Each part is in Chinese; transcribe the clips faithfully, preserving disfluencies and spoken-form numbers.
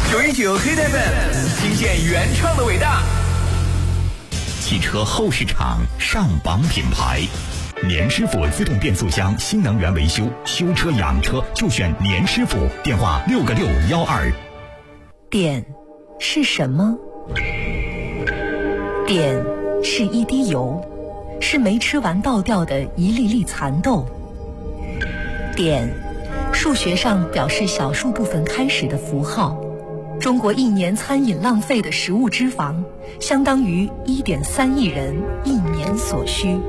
九一九黑 F M 听见原创的伟大。 汽车后市场上榜品牌，年师傅自动变速箱新能源维修，修车养车就选年师傅。电话六个六幺二。 碘是什么？碘是一滴油，是没吃完倒掉的一粒粒蚕豆。碘，数学上表示小数部分开始的符号。中国一年餐饮浪费的食物脂肪，相当于 一点三亿人一年所需。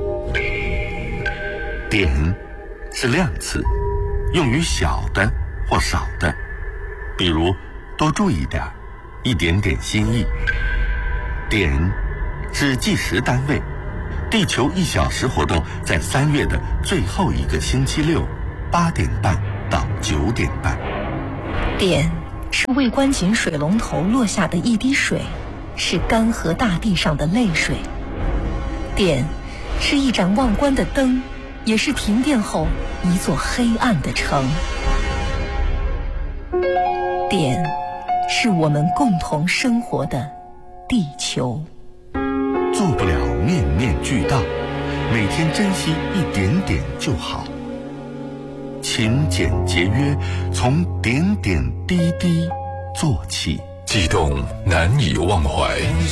碘是量词，用于小的或少的，比如多注意点，一点点心意。碘是计时单位，地球一小时活动在三月的最后一个星期六，八点半到九点半。 碘是未关紧水龙头落下的一滴水，是干涸大地上的泪水。碘是一盏忘关的灯，也是停电后一座黑暗的城。碘是我们共同生活的地球。 做不了面面俱到，每天珍惜一点点就好。勤俭节约，从点点滴滴做起。 悸动难以忘怀。